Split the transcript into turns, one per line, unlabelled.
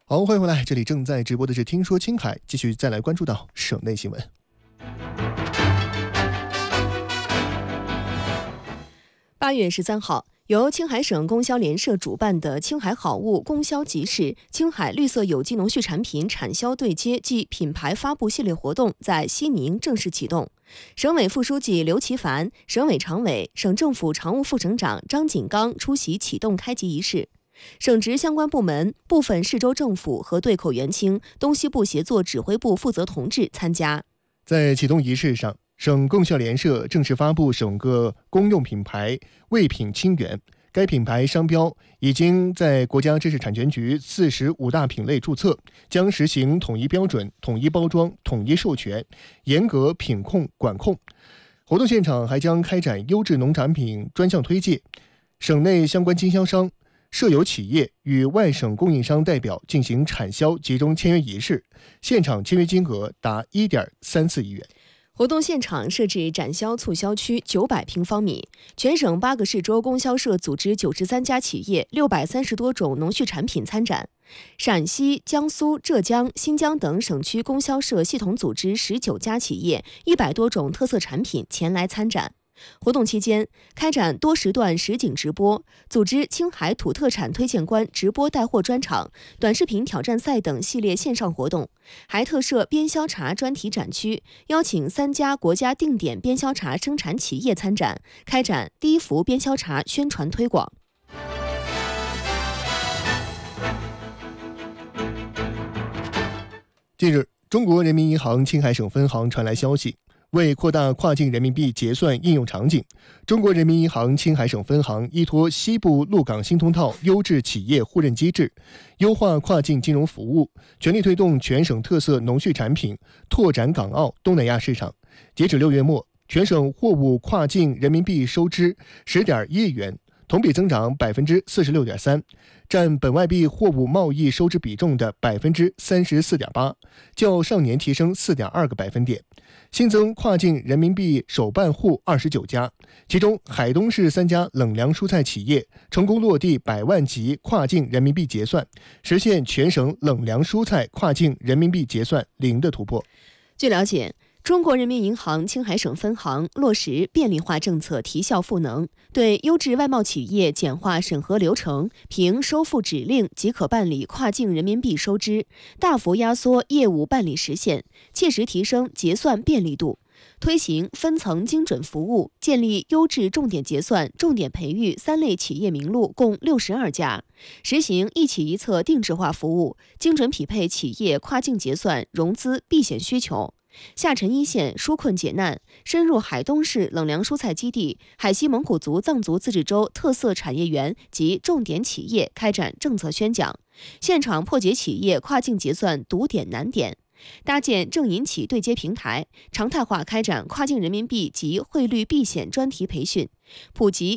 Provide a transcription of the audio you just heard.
好，欢迎回来，这里正在直播的是听说青海，继续再来关注到省内新闻。
8月13号，由青海省供销联社主办的青海好物供销集市青海绿色有机农畜产品产销对接暨品牌发布系列活动在西宁正式启动。省委副书记刘奇凡、省委常委、省政府常务副省长张锦刚出席启动开集仪式。省直相关部门、部分市州政府和对口园青、东西部协作指挥部负责同志参加。
在启动仪式上，省供销联社正式发布首个公用品牌“味品清源”。该品牌商标已经在国家知识产权局45大品类注册，将实行统一标准、统一包装、统一授权，严格品控管控。活动现场还将开展优质农产品专项推介，省内相关经销商、涉有企业与外省供应商代表进行产销集中签约仪式，现场签约金额达1.34亿元。
活动现场设置展销促销区900平方米，全省8个市州供销社组织93家企业，630多种农畜产品参展。陕西、江苏、浙江、新疆等省区供销社系统组织19家企业，100多种特色产品前来参展。活动期间，开展多时段实景直播，组织青海土特产推荐官直播带货专场、短视频挑战赛等系列线上活动，还特设边销茶专题展区，邀请3家国家定点边销茶生产企业参展，开展第一幅边销茶宣传推广。
近日，中国人民银行青海省分行传来消息，为扩大跨境人民币结算应用场景，中国人民银行青海省分行依托西部陆港新通道优质企业互认机制，优化跨境金融服务，全力推动全省特色农畜产品拓展港澳、东南亚市场。截止6月末，全省货物跨境人民币收支10.1亿元，同比增长46.3%，占本外币货物贸易收支比重的34.8%，较上年提升4.2个百分点。新增跨境人民币首办户29家，其中海东市3家冷粮蔬菜企业成功落地100万级跨境人民币结算，实现全省冷粮蔬菜跨境人民币结算0的突破。
据了解，中国人民银行青海省分行落实便利化政策提效赋能，对优质外贸企业简化审核流程，凭收付指令即可办理跨境人民币收支，大幅压缩业务办理时限，切实提升结算便利度。推行分层精准服务，建立优质重点结算、重点培育3类企业名录共62家，实行一企一策定制化服务，精准匹配企业跨境结算、融资、避险需求。下沉一线纾困解难，深入海东市冷粮蔬菜基地、海西蒙古族藏族自治州特色产业园及重点企业开展政策宣讲，现场破解企业跨境结算堵点难点，搭建政银企对接平台，常态化开展跨境人民币及汇率避险专题培训，普及